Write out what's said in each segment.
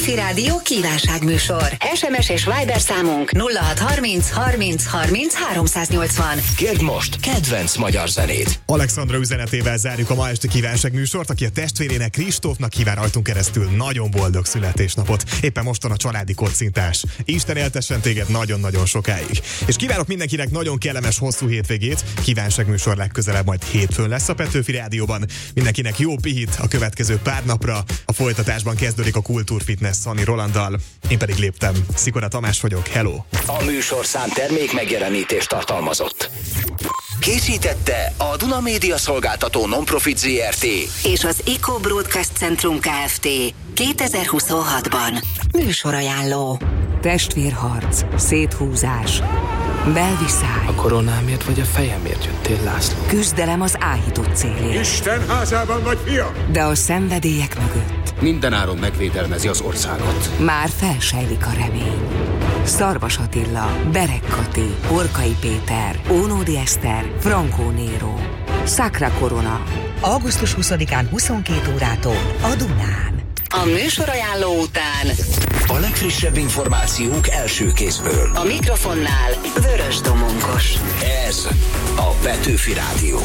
Petőfi Rádió kívánságműsor. SMS és Viber számunk 0630 30 30 380. Kérd most kedvenc magyar zenét. Alexandra üzenetével zárjuk a ma esti kívánságműsort, aki a testvérének, Kristófnak kíván rajtunk keresztül nagyon boldog születésnapot. Éppen mostan a családi kocintás. Isten éltessen téged nagyon-nagyon sokáig. És kívánok mindenkinek nagyon kellemes hosszú hétvégét. Kívánságműsor legközelebb majd hétfőn lesz a Petőfi Rádióban. Mindenkinek jó pihit a következő pár napra. A folytatásban kezdődik a Kultúrfitness Szani Rolanddal. Én pedig léptem. Szikora Tamás vagyok. Hello! A műsorszám termék megjelenítést tartalmazott. Készítette a Duna Média Szolgáltató Non-Profit Zrt. És az Eco Broadcast Centrum Kft. 2026-ban. Műsorajánló. Testvérharc, széthúzás, belviszály. A koronámért vagy a fejemért jöttél, László? Küzdelem az áhított célért. Isten házában vagy, fiam! De a szenvedélyek mögött mindenáron megvédelmezi az országot. már felsejlik a remény. Szarvas Attila, Berek Kati, Orkai Péter, Ónódi Eszter, Frankó Néró. Sacra Corona. Augusztus 20-án 22 órától a Dunán. A műsorajánló után A legfrissebb információk első kézből. a mikrofonnál Vörös Domonkos. Ez a Petőfi Rádió.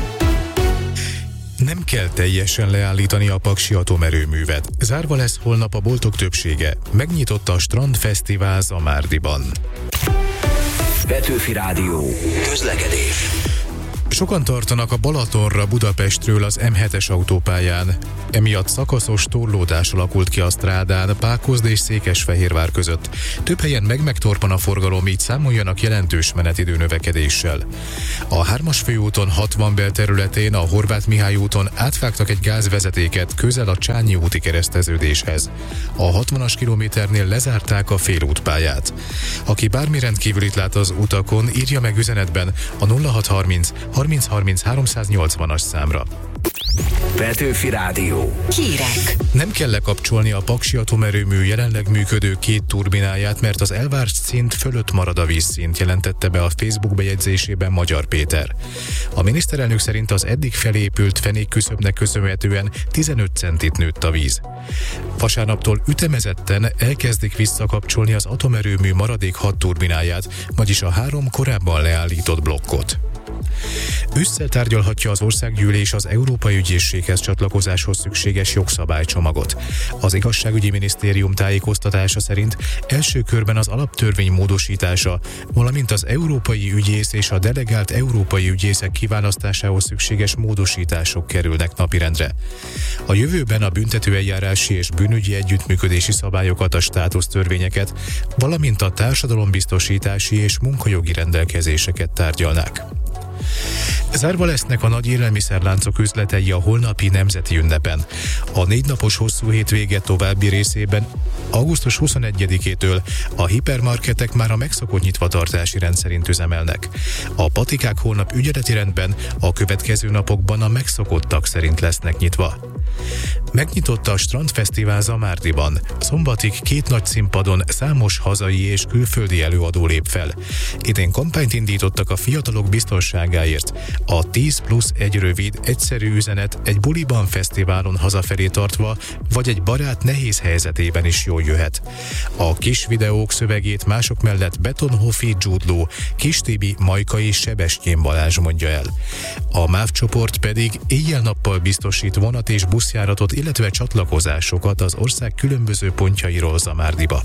Nem kell teljesen leállítani a paksi atomerőművet. Zárva lesz holnap a boltok többsége. Megnyitotta a Strandfesztivál Zamárdiban. Petőfi Rádió. Közlekedés. Sokan tartanak a Balatonra Budapestről az M7-es autópályán. Emiatt szakaszos torlódás alakult ki a strádán Pákozd és Székesfehérvár között. Több helyen megtorpan a forgalom, így számoljanak jelentős menetidő növekedéssel. A 3-as főúton 60 belterületén, a Horváth Mihály úton átvágtak egy gázvezetéket közel a Csányi úti kereszteződéshez. A 60-as kilométernél lezárták a félútpályát. Aki bármi rendkívülit lát az utakon, írja meg üzenetben a 0630 30 30 380-as számra. Petőfi Rádió. Hírek. Nem kell lekapcsolni a Paksi atomerőmű jelenleg működő 2 turbináját, mert az elvárt szint fölött marad a vízszint, jelentette be a Facebook bejegyzésében Magyar Péter. A miniszterelnök szerint az eddig felépült fenékküszöbnek köszönhetően 15 centit nőtt a víz. Vasárnaptól ütemezetten elkezdik visszakapcsolni az atomerőmű maradék 6 turbináját, vagyis a 3 korábban leállított blokkot. Ősszel tárgyalhatja az országgyűlés az Európai Ügyészséghez csatlakozáshoz szükséges jogszabálycsomagot. Az Igazságügyi Minisztérium tájékoztatása szerint első körben az alaptörvény módosítása, valamint az európai ügyész és a delegált európai ügyészek kiválasztásához szükséges módosítások kerülnek napirendre. A jövőben a büntetőeljárási és bűnügyi együttműködési szabályokat, a státusztörvényeket, valamint a társadalombiztosítási és munkajogi rendelkezéseket tárgyalnák. Zárva lesznek a nagy élelmiszerláncok üzletei a holnapi nemzeti ünnepen. A 4 napos hosszú hétvége további részében augusztus 21-től a hipermarketek már a megszokott nyitvatartási rend szerint üzemelnek. A patikák holnap ügyeleti rendben, a következő napokban a megszokottak szerint lesznek nyitva. Megnyitotta a Strandfesztivál Zamárdiban. Szombatig 2 nagy színpadon számos hazai és külföldi előadó lép fel. Idén kampányt indítottak a fiatalok biztonságáért. A 10+1 rövid, egyszerű üzenet egy buliban fesztiválon hazafelé tartva, vagy egy barát nehéz helyzetében is jól jöhet. A kis videók szövegét mások mellett Betonhofi Gyudló, Kis Tibi, Majka és Sebestyén Balázs mondja el. A MÁV csoport pedig éjjel-nappal biztosít vonat és buszjáratot, illetve csatlakozásokat az ország különböző pontjairól Zamárdiba.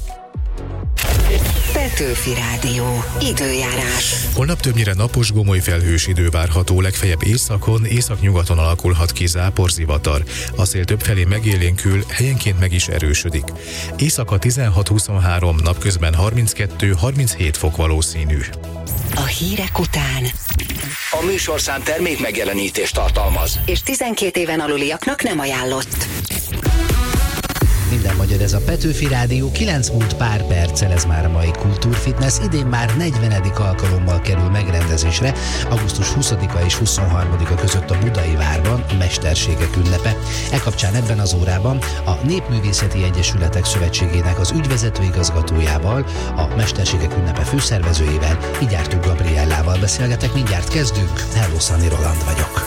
Petőfi Rádió. Időjárás. Holnap többnyire napos, gomoly felhős idő várható, legfeljebb északon, északnyugaton alakulhat ki záporzivatar. A szél többfelé megélénkül, helyenként meg is erősödik. Éjszaka 16-23, napközben 32-37 fok valószínű. A hírek után. A műsorszám termék megjelenítést tartalmaz. És 12 éven aluliaknak nem ajánlott. Minden magyar, ez a Petőfi Rádió, 9 múlt pár perccel, ez már a mai Kultúrfitness. Idén már 40. alkalommal kerül megrendezésre, augusztus 20-a és 23-a között a Budai Várban a Mesterségek ünnepe. Kapcsán ebben az órában a Népművészeti Egyesületek Szövetségének az ügyvezető igazgatójával, a Mesterségek ünnepe főszervezőjével, Igyártó Gabriellával beszélgetek. Mindjárt kezdünk. Hello, Szani Roland vagyok.